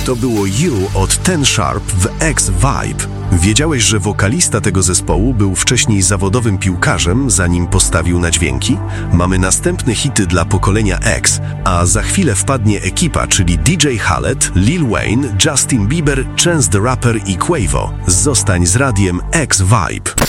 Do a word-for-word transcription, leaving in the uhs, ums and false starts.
To było You od Ten Sharp w X Vibe. Wiedziałeś, że wokalista tego zespołu był wcześniej zawodowym piłkarzem, zanim postawił na dźwięki? Mamy następne hity dla pokolenia X, a za chwilę wpadnie ekipa, czyli D J Khaled, Lil Wayne, Justin Bieber, Chance the Rapper i Quavo. Zostań z radiem X Vibe.